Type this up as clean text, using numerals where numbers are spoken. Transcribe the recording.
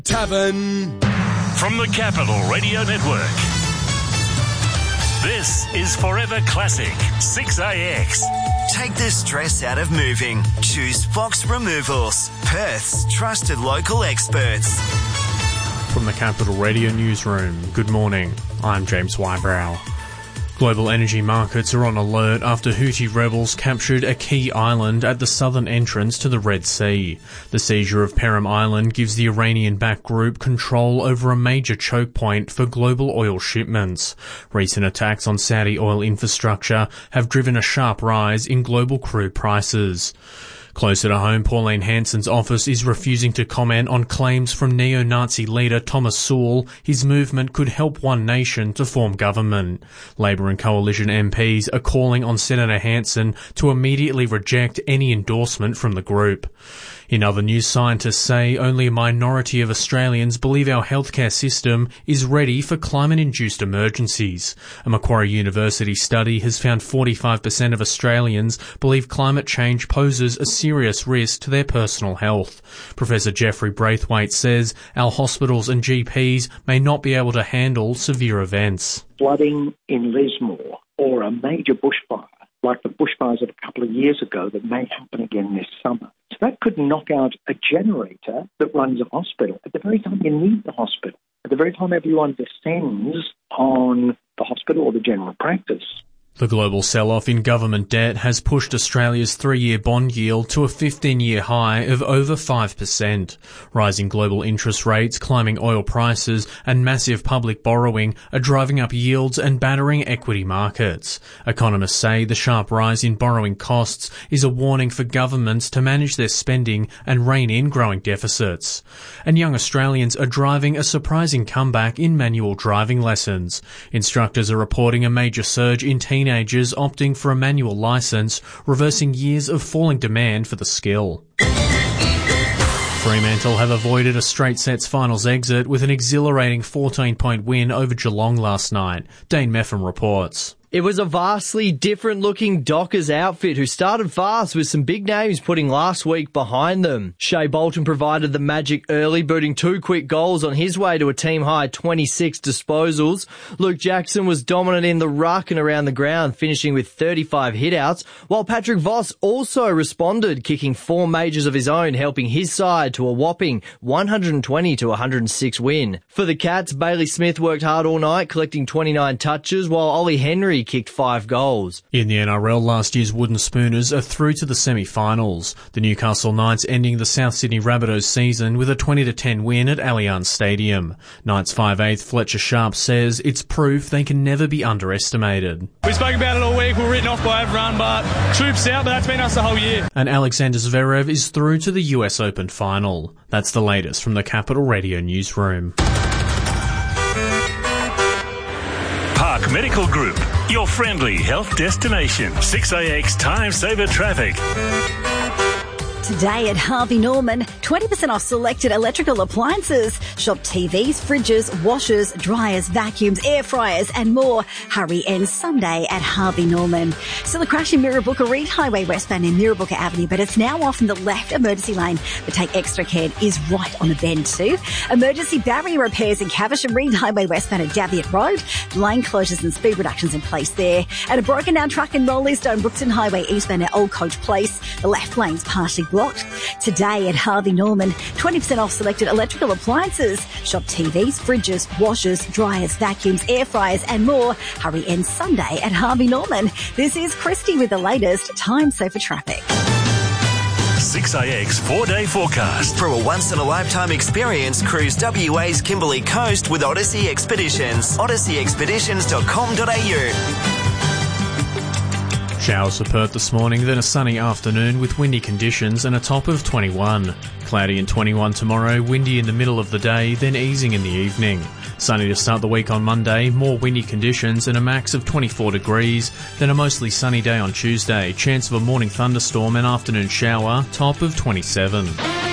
Tavern. From the Capital Radio Network. This is Forever Classic 6AX. Take the stress out of moving. Choose Fox Removals, Perth's trusted local experts. From the Capital Radio Newsroom, good morning. I'm James Wybrow. Global energy markets are on alert after Houthi rebels captured a key island at the southern entrance to the Red Sea. The seizure of Perim Island gives the Iranian-backed group control over a major choke point for global oil shipments. Recent attacks on Saudi oil infrastructure have driven a sharp rise in global crude prices. Closer to home, Pauline Hanson's office is refusing to comment on claims from neo-Nazi leader Thomas Sowell his movement could help One Nation to form government. Labor and Coalition MPs are calling on Senator Hanson to immediately reject any endorsement from the group. In other news, scientists say only a minority of Australians believe our healthcare system is ready for climate-induced emergencies. A Macquarie University study has found 45% of Australians believe climate change poses a serious risk to their personal health. Professor Jeffrey Braithwaite says our hospitals and GPs may not be able to handle severe events. Flooding in Lismore or a major bushfire, like the bushfires of a couple of years ago that may happen again this summer. So that could knock out a generator that runs a hospital at the very time you need the hospital, at the very time everyone descends on the hospital or the general practice. The global sell-off in government debt has pushed Australia's 3-year bond yield to a 15-year high of over 5%. Rising global interest rates, climbing oil prices and massive public borrowing are driving up yields and battering equity markets. Economists say the sharp rise in borrowing costs is a warning for governments to manage their spending and rein in growing deficits. And young Australians are driving a surprising comeback in manual driving lessons. Instructors are reporting a major surge in teenagers opting for a manual licence, reversing years of falling demand for the skill. Fremantle have avoided a straight sets finals exit with an exhilarating 14-point win over Geelong last night. Dane Meffam reports. It was a vastly different-looking Dockers outfit who started fast with some big names putting last week behind them. Shea Bolton provided the magic early, booting 2 quick goals on his way to a team-high 26 disposals. Luke Jackson was dominant in the ruck and around the ground, finishing with 35 hitouts, while Patrick Voss also responded, kicking 4 majors of his own, helping his side to a whopping 120-106 win. For the Cats, Bailey Smith worked hard all night, collecting 29 touches, while Ollie Henry kicked 5 goals. In the NRL, last year's Wooden Spooners are through to the semi-finals. The Newcastle Knights ending the South Sydney Rabbitohs season with a 20-10 win at Allianz Stadium. Knights 5'8" Fletcher Sharp says it's proof they can never be underestimated. We spoke about it all week, we're written off by everyone, but troops out, but that's been us the whole year. And Alexander Zverev is through to the US Open final. That's the latest from the Capital Radio Newsroom. Park Medical Group, your friendly health destination. 6AX Time Saver Traffic. Today at Harvey Norman, 20% off selected electrical appliances. Shop TVs, fridges, washers, dryers, vacuums, air fryers and more. Hurry ends Sunday at Harvey Norman. Still a crash in Mirrabooka, Reed Highway westbound in Mirrabooka Avenue, but it's now off in the left emergency lane. But take extra care, it is right on the bend too. Emergency barrier repairs in Caversham, Reed Highway westbound at Daviot Road. Lane closures and speed reductions in place there. And a broken down truck in Rolling Stone, Brookston Highway eastbound at Old Coach Place. The left lane's partially blocked. Today at Harvey Norman, 20% off selected electrical appliances. Shop TVs, fridges, washers, dryers, vacuums, air fryers and more. Hurry ends Sunday at Harvey Norman. This is Christy with the latest Time Saver Traffic. 6AX 4-day forecast. For a once-in-a-lifetime experience, cruise WA's Kimberley Coast with Odyssey Expeditions. odysseyexpeditions.com.au. Showers for Perth this morning, then a sunny afternoon with windy conditions and a top of 21. Cloudy and 21 tomorrow, windy in the middle of the day, then easing in the evening. Sunny to start the week on Monday, more windy conditions and a max of 24 degrees, then a mostly sunny day on Tuesday, chance of a morning thunderstorm and afternoon shower, top of 27.